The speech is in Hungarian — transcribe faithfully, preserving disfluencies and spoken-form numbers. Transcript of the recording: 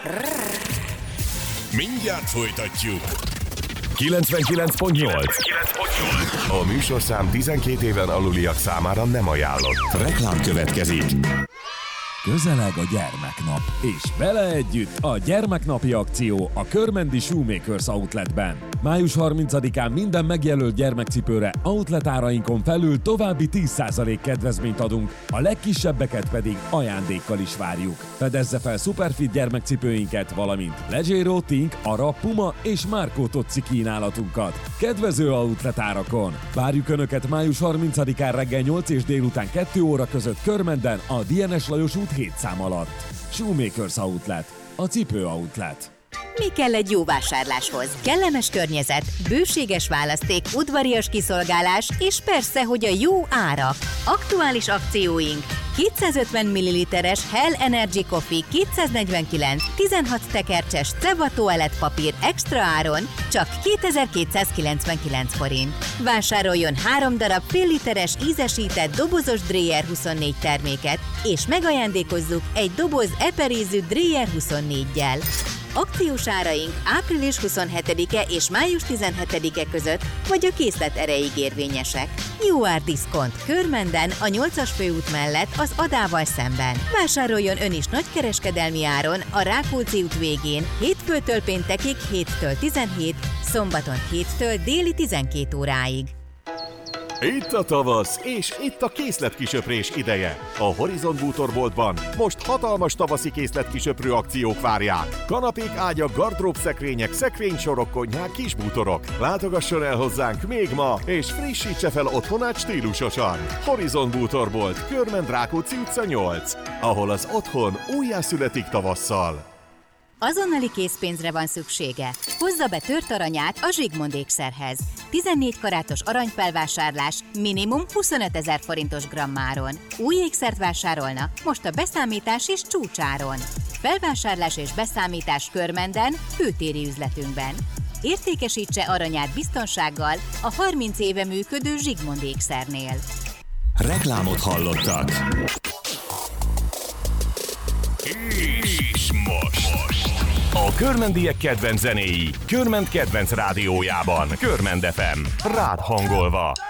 Mindjárt folytatjuk. kilencvenkilenc pont nyolc. A műsorszám tizenkét éven aluliak számára nem ajánlott. Reklám következik. Közeleg a gyermeknap, és vele együtt a gyermeknapi akció a Körmendi Shoemakers Outletben. május harmincadikán minden megjelölt gyermekcipőre outlet árainkon felül további tíz százalék kedvezményt adunk, a legkisebbeket pedig ajándékkal is várjuk. Fedezze fel Superfit gyermekcipőinket, valamint Leggero, Tink, Ara, Puma és Marco Tocci kínálatunkat. Kedvező outlet árakon. Várjuk Önöket május harmincadikán reggel nyolc és délután kettő óra között Körmenden a dé en es Lajos út hét szám alatt. Shoemakers Outlet, a cipő outlet. Mi kell egy jó vásárláshoz? Kellemes környezet, bőséges választék, udvarias kiszolgálás, és persze, hogy a jó árak. Aktuális akcióink: kétszázötven milliliteres Hell Energy Coffee kétszáznegyvenkilenc tizenhat tekercses Ceva toalettpapír extra áron csak kétezer-kétszázkilencvenkilenc forint. Vásároljon három darab fél literes ízesített dobozos Dreyer huszonnégy terméket, és megajándékozzuk egy doboz eperézű Dreyer huszonnégyel. Akciós áraink április huszonhetedike és május tizenhetedike között, vagy a készlet erejéig érvényesek. Jó ár diszkont Körmenden, a nyolcas főút mellett az Adával szemben. Vásároljon ön is nagykereskedelmi áron a Rákóczi út végén, hétfőtől péntekig héttől tizenhét, szombaton héttől déli tizenkét óráig. Itt a tavasz, és itt a készletkisöprés ideje. A Horizon bútorboltban most hatalmas tavaszi készletkisöprő akciók várják. Kanapék, ágyak, gardróbszekrények, szekrénysorok, konyhák, kisbútorok. Látogasson el hozzánk még ma, és frissítse fel otthonát stílusosan. Horizon bútorbolt, Körmend, Rákóczi utca nyolc, ahol az otthon újjászületik tavasszal. Azonnali készpénzre van szüksége. Hozza be tört aranyát a Zsigmond ékszerhez. tizennégy karátos aranyfelvásárlás minimum huszonötezer forintos grammáron. Új ékszert vásárolna, most a beszámítás is csúcsáron. Felvásárlás és beszámítás Körmenden, főtéri üzletünkben. Értékesítse aranyát biztonsággal a harminc éve működő Zsigmond ékszernél. Reklámot hallottak. És most. A körmendiek kedvenc zenéi, Körmend kedvenc rádiójában, Körmend ef em, rád hangolva.